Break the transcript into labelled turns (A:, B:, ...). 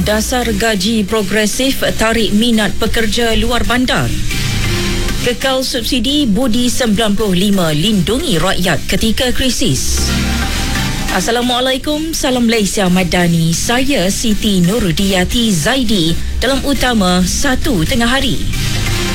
A: Dasar gaji progresif tarik minat pekerja luar bandar. Kekal subsidi Budi 95 lindungi rakyat ketika krisis. Assalamualaikum, salam Malaysia Madani. Saya Siti Nurudiyati Zaidi dalam utama 1 tengah hari.